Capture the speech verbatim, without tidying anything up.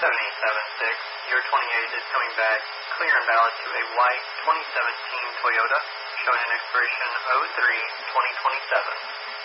seven eight seven six, your twenty-eight is coming back clear and valid to a white twenty seventeen Toyota, showing an expiration oh three twenty twenty-seven.